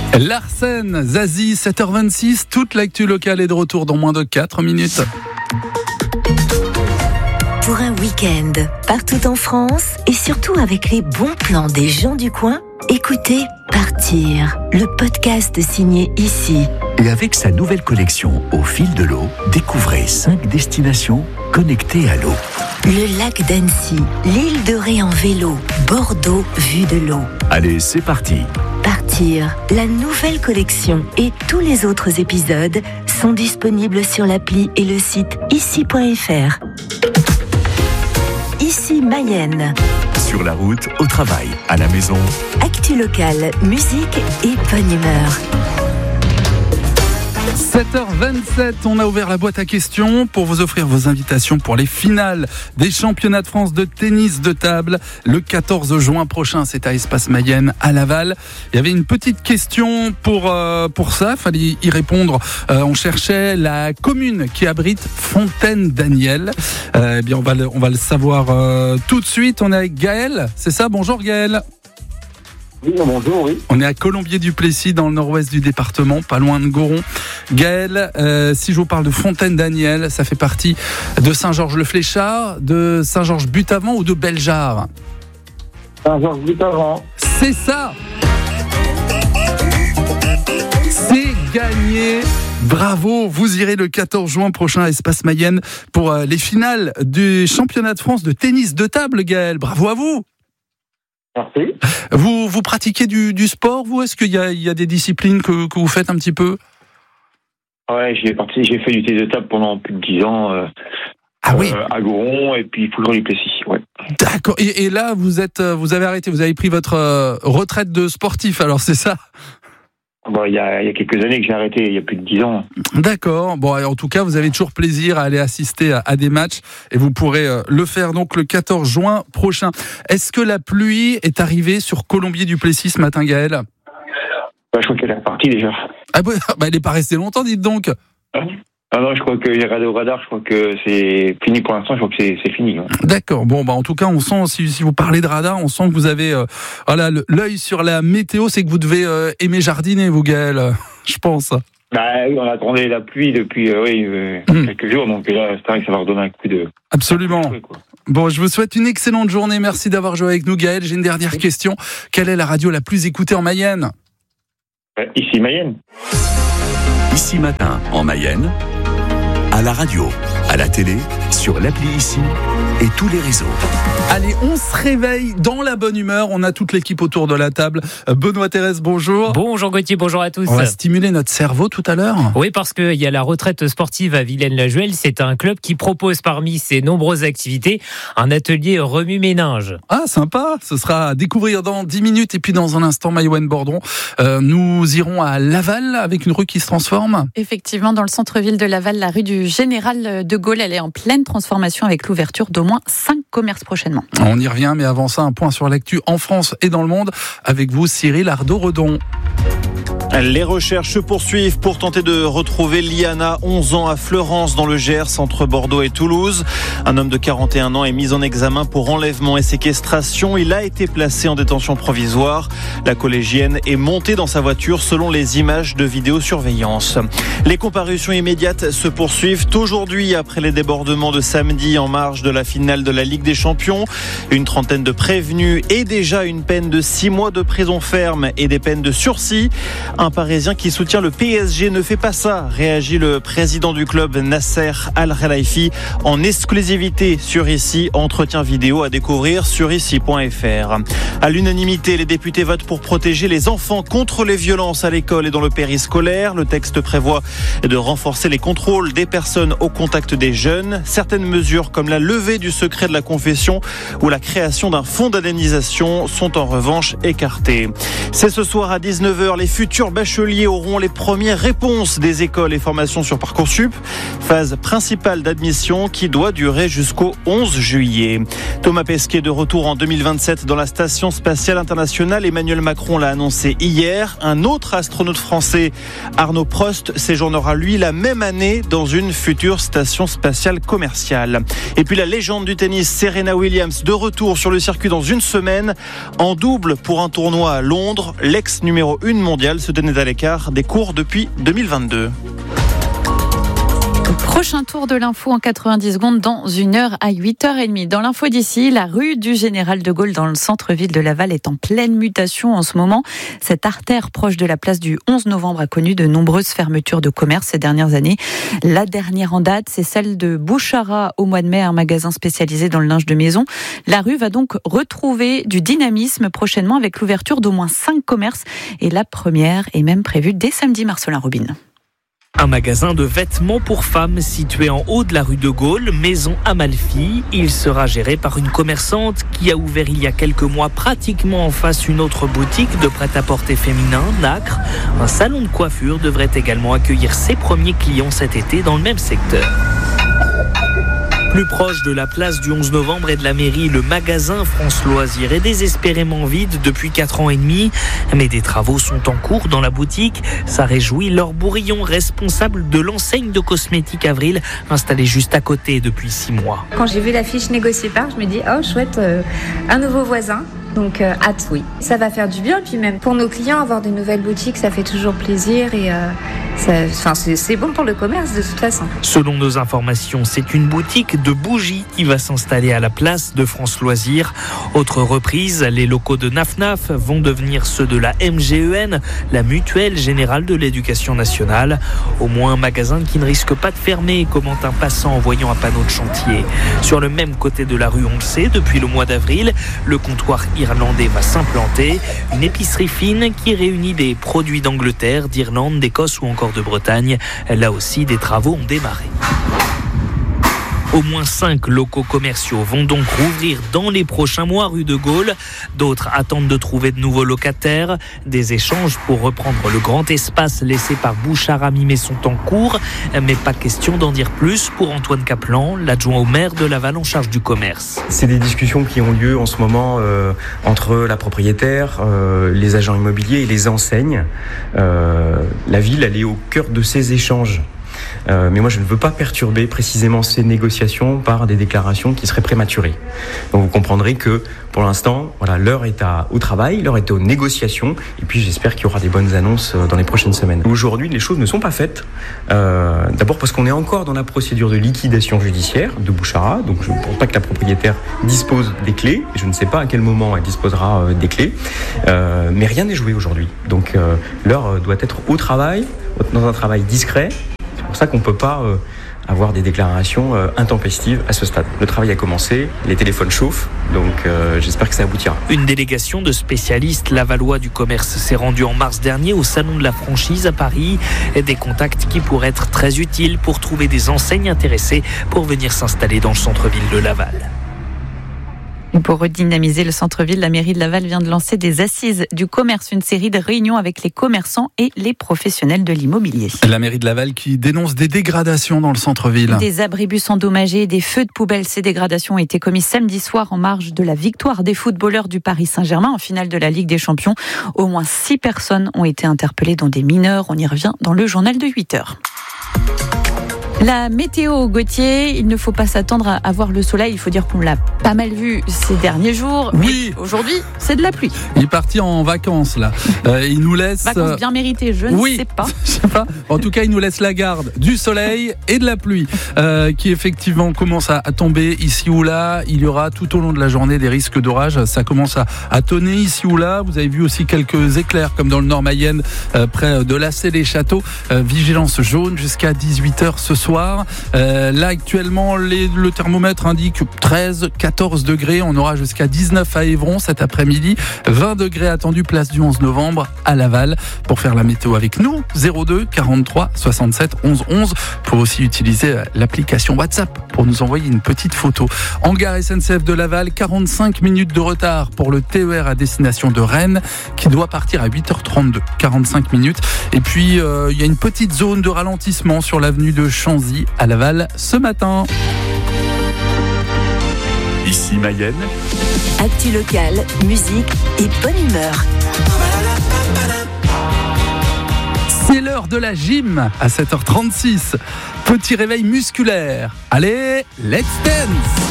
Larsen, Zazie, 7h26, toute l'actu locale est de retour dans moins de 4 minutes. Pour un week-end, partout en France et surtout avec les bons plans des gens du coin, écoutez Partir, le podcast signé Ici. Et avec sa nouvelle collection Au fil de l'eau, découvrez 5 destinations connectées à l'eau. Le lac d'Annecy, l'île de Ré en vélo, Bordeaux vue de l'eau. Allez, c'est parti. Partir, la nouvelle collection et tous les autres épisodes sont disponibles sur l'appli et le site ici.fr. Ici Mayenne. Sur la route, au travail, à la maison. Actu locale, musique et bonne humeur. 7h27, on a ouvert la boîte à questions pour vous offrir vos invitations pour les finales des championnats de France de tennis de table le 14 juin prochain. C'est à Espace Mayenne à Laval. Il y avait une petite question pour ça, fallait y répondre. On cherchait la commune qui abrite Fontaine-Daniel. Eh bien, on va le savoir tout de suite. On est avec Gaël, c'est ça? Bonjour Gaël. Oui, bonjour, oui. On est à Colombier-du-Plessis, dans le nord-ouest du département, pas loin de Goron. Gaël, si je vous parle de Fontaine-Daniel, ça fait partie de Saint-Georges-le-Fléchard, de Saint-Georges-Butavant ou de Bellejarre? Saint-Georges-Butavant. C'est ça! C'est gagné! Bravo, vous irez le 14 juin prochain à Espace Mayenne pour les finales du championnat de France de tennis de table, Gaël. Bravo à vous! Merci. Vous pratiquez du sport, vous? Est-ce qu'il y a des disciplines que vous faites un petit peu? Ouais, j'ai fait du tennis de table pendant plus de 10 ans à Goron et puis Foudre-du-Plessis. Ouais. D'accord. Et là, vous avez arrêté, vous avez pris votre retraite de sportif, alors c'est ça? Bon, il y a quelques années que j'ai arrêté, il y a plus de 10 ans. D'accord. Bon, en tout cas, vous avez toujours plaisir à aller assister à des matchs et vous pourrez le faire donc le 14 juin prochain. Est-ce que la pluie est arrivée sur Colombier-du-Plessis ce matin, Gaël? Je crois qu'elle est repartie déjà. Ah bah, elle n'est pas restée longtemps, dites donc. Ah non, je crois que j'ai regardé au radar, je crois que c'est fini pour l'instant, je crois que c'est fini. Hein. D'accord, bon, en tout cas, on sent, si vous parlez de radar, on sent que vous avez l'œil sur la météo, c'est que vous devez aimer jardiner, vous, Gaël, je pense. Oui, on attendait la pluie depuis quelques jours, donc là, c'est vrai que ça va redonner un coup de... Absolument. Bon, je vous souhaite une excellente journée, merci d'avoir joué avec nous, Gaël. J'ai une dernière question, quelle est la radio la plus écoutée en Mayenne? Ici, Mayenne. Ici Matin, en Mayenne, à la radio, à la télé, sur l'appli Ici et tous les réseaux. Allez, on se réveille dans la bonne humeur. On a toute l'équipe autour de la table. Benoît Thérèse, bonjour. Bonjour Gauthier, bonjour à tous. On va stimuler notre cerveau tout à l'heure. Oui, parce qu'il y a la retraite sportive à Villaine-la-Juhel. C'est un club qui propose parmi ses nombreuses activités un atelier remue-ménage. Ah, sympa. Ce sera à découvrir dans 10 minutes. Et puis dans un instant, Maïwenn Bordron, nous irons à Laval avec une rue qui se transforme. Effectivement, dans le centre-ville de Laval, la rue du Général de Gaulle, elle est en pleine transformation avec l'ouverture d'au moins 5 commerces prochainement. On y revient, mais avant ça, un point sur l'actu en France et dans le monde avec vous, Cyril Ardo-Redon. Les recherches se poursuivent pour tenter de retrouver Liana, 11 ans, à Fleurance, dans le Gers, entre Bordeaux et Toulouse. Un homme de 41 ans est mis en examen pour enlèvement et séquestration. Il a été placé en détention provisoire. La collégienne est montée dans sa voiture selon les images de vidéosurveillance. Les comparutions immédiates se poursuivent aujourd'hui après les débordements de samedi en marge de la finale de la Ligue des Champions. Une trentaine de prévenus et déjà une peine de 6 mois de prison ferme et des peines de sursis. Un Parisien qui soutient le PSG ne fait pas ça, réagit le président du club Nasser Al-Khelaifi en exclusivité sur Ici. Entretien vidéo à découvrir sur ici.fr. À l'unanimité, les députés votent pour protéger les enfants contre les violences à l'école et dans le périscolaire. Le texte prévoit de renforcer les contrôles des personnes au contact des jeunes. Certaines mesures comme la levée du secret de la confession ou la création d'un fonds d'indemnisation sont en revanche écartées. C'est ce soir à 19h, les futurs bacheliers auront les premières réponses des écoles et formations sur Parcoursup. Phase principale d'admission qui doit durer jusqu'au 11 juillet. Thomas Pesquet de retour en 2027 dans la Station spatiale internationale. Emmanuel Macron l'a annoncé hier. Un autre astronaute français, Arnaud Prost, séjournera lui la même année dans une future station spatiale commerciale. Et puis la légende du tennis, Serena Williams, de retour sur le circuit dans une semaine. En double pour un tournoi à Londres, l'ex numéro 1 mondiale se Deneda Lecard des cours depuis 2022. Prochain tour de l'info en 90 secondes dans 1 heure à 8h30. Dans l'info d'ici, la rue du Général de Gaulle dans le centre-ville de Laval est en pleine mutation en ce moment. Cette artère proche de la place du 11 novembre a connu de nombreuses fermetures de commerce ces dernières années. La dernière en date, c'est celle de Bouchara au mois de mai, un magasin spécialisé dans le linge de maison. La rue va donc retrouver du dynamisme prochainement avec l'ouverture d'au moins 5 commerces. Et la première est même prévue dès samedi. Marcelin Robin. Un magasin de vêtements pour femmes situé en haut de la rue de Gaulle, Maison Amalfi. Il sera géré par une commerçante qui a ouvert il y a quelques mois pratiquement en face une autre boutique de prêt-à-porter féminin, Nacre. Un salon de coiffure devrait également accueillir ses premiers clients cet été dans le même secteur. Plus proche de la place du 11 novembre et de la mairie, le magasin France Loisirs est désespérément vide depuis 4 ans et demi. Mais des travaux sont en cours dans la boutique. Ça réjouit Laure Bourillon, responsable de l'enseigne de cosmétiques Avril, installée juste à côté depuis 6 mois. Quand j'ai vu l'affiche négociée par, je me dis, oh chouette, un nouveau voisin. Donc hâte, oui. Ça va faire du bien, puis même pour nos clients, avoir de nouvelles boutiques, ça fait toujours plaisir et c'est bon pour le commerce de toute façon. Selon nos informations, c'est une boutique de bougies qui va s'installer à la place de France Loisirs. Autre reprise, les locaux de NAFNAF vont devenir ceux de la MGEN, la Mutuelle Générale de l'Éducation Nationale. Au moins un magasin qui ne risque pas de fermer, commente un passant en voyant un panneau de chantier. Sur le même côté de la rue, on le sait, depuis le mois d'avril, le comptoir irlandais va s'implanter. Une épicerie fine qui réunit des produits d'Angleterre, d'Irlande, d'Écosse ou encore de Bretagne. Là aussi, des travaux ont démarré. Au moins 5 locaux commerciaux vont donc rouvrir dans les prochains mois rue de Gaulle. D'autres attendent de trouver de nouveaux locataires. Des échanges pour reprendre le grand espace laissé par Bouchara Mimé sont en cours. Mais pas question d'en dire plus pour Antoine Kaplan, l'adjoint au maire de Laval en charge du commerce. C'est des discussions qui ont lieu en ce moment entre la propriétaire, les agents immobiliers et les enseignes. La ville, elle est au cœur de ces échanges. Mais moi je ne veux pas perturber précisément ces négociations par des déclarations qui seraient prématurées. Donc vous comprendrez que pour l'instant, l'heure est au travail, l'heure est aux négociations, et puis j'espère qu'il y aura des bonnes annonces dans les prochaines semaines. Aujourd'hui, les choses ne sont pas faites. D'abord parce qu'on est encore dans la procédure de liquidation judiciaire de Bouchara, donc je ne pense pas que la propriétaire dispose des clés, et je ne sais pas à quel moment elle disposera des clés, mais rien n'est joué aujourd'hui. Donc l'heure doit être au travail, dans un travail discret. C'est pour ça qu'on ne peut pas avoir des déclarations intempestives à ce stade. Le travail a commencé, les téléphones chauffent, donc j'espère que ça aboutira. Une délégation de spécialistes lavallois du commerce s'est rendue en mars dernier au Salon de la franchise à Paris. Des contacts qui pourraient être très utiles pour trouver des enseignes intéressées pour venir s'installer dans le centre-ville de Laval. Et pour redynamiser le centre-ville, la mairie de Laval vient de lancer des assises du commerce, une série de réunions avec les commerçants et les professionnels de l'immobilier. La mairie de Laval qui dénonce des dégradations dans le centre-ville. Des abribus endommagés, des feux de poubelle. Ces dégradations ont été commises samedi soir en marge de la victoire des footballeurs du Paris Saint-Germain en finale de la Ligue des Champions. Au moins 6 personnes ont été interpellées, dont des mineurs. On y revient dans le journal de 8h. La météo, Gauthier, il ne faut pas s'attendre à voir le soleil. Il faut dire qu'on l'a pas mal vu ces derniers jours. Oui. Mais aujourd'hui, c'est de la pluie. Il est parti en vacances, là. Il nous laisse... Vacances bien méritées, je ne sais pas. Je sais pas. En tout cas, il nous laisse la garde du soleil et de la pluie qui effectivement commence à tomber ici ou là. Il y aura tout au long de la journée des risques d'orage. Ça commence à tonner ici ou là. Vous avez vu aussi quelques éclairs comme dans le Nord Mayenne près de Lassay-les-Châteaux. Vigilance jaune jusqu'à 18h ce soir. Là actuellement le thermomètre indique 13-14 degrés. On aura jusqu'à 19 à Évron cet après-midi. 20 degrés attendus place du 11 novembre à Laval. Pour faire la météo avec nous, 02 43 67 11 11. Pour aussi utiliser l'application WhatsApp pour nous envoyer une petite photo. En gare SNCF de Laval, 45 minutes de retard pour le TER à destination de Rennes qui doit partir à 8h32. 45 minutes. Et puis il y a une petite zone de ralentissement sur l'avenue de Chanzy à Laval ce matin. Ici Mayenne. Actu locale, musique et bonne humeur. C'est l'heure de la gym à 7h36. Petit réveil musculaire. Allez, let's dance!